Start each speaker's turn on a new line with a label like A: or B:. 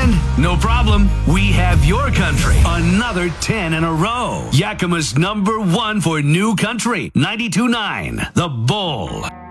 A: behind? No problem. We have your country. Another 10 in a row. Yakima's #1 for new country. 92.9. The Bull.